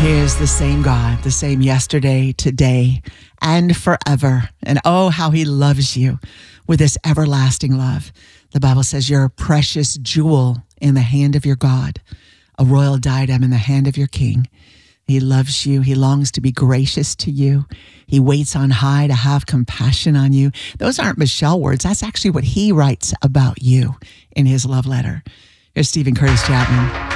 He is the same God, the same yesterday, today, and forever. And oh, how he loves you with this everlasting love. The Bible says you're a precious jewel in the hand of your God, a royal diadem in the hand of your King. He loves you. He longs to be gracious to you. He waits on high to have compassion on you. Those aren't Michelle words. That's actually what he writes about you in his love letter. Here's Stephen Curtis Chapman.